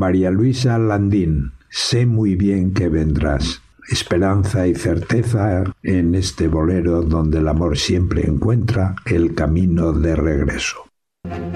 María Luisa Landín, sé muy bien que vendrás. Esperanza y certeza en este bolero donde el amor siempre encuentra el camino de regreso.